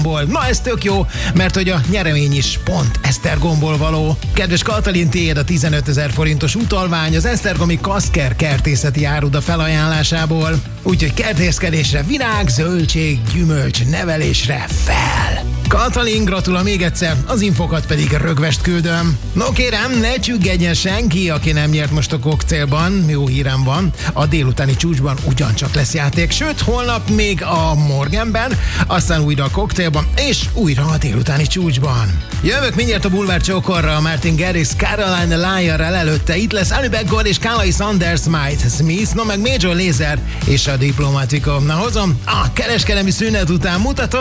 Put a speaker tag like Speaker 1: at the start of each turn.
Speaker 1: Na ez tök jó, mert hogy a nyeremény is pont Esztergomból való. Kedves Katalin, tiéd a 15 000 forintos utalvány az esztergomi Kaszker kertészeti áruda felajánlásából. Úgyhogy kertészkedésre, virág, zöldség, gyümölcs, nevelésre fel! Katalin, gratulál még egyszer, az infokat pedig rögvest küldöm. No kérem, ne csüggedjen senki, aki nem nyert most a koktélban. Jó hírem van, a délutáni csúcsban ugyancsak lesz játék, sőt holnap még a Morganben, aztán újra a koktélban, és újra a délutáni csúcsban. Jövök mindjárt a Bulvár Csókorra, Martin Garrix, Caroline Lyre-rel, előtte itt lesz Ali Beckgord és Calais Sanders, Mike Smith, no meg Major Lazer és a Diplomatico. Na hozom, a kereskedelmi szünet után mutatom.